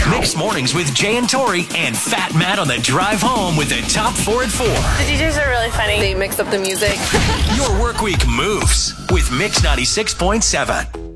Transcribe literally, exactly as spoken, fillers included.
Mixed Mornings with Jay and Tori and Fat Matt on the drive home with the top four at four. The D Js are really funny. They mix up the music. Your work week moves with Mix ninety-six point seven.